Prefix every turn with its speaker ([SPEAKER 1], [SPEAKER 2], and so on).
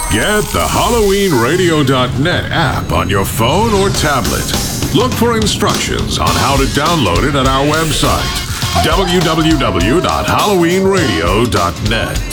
[SPEAKER 1] Get the HalloweenRadio.net app on your phone or tablet. Look for instructions on how to download it at our website, www.halloweenradio.net.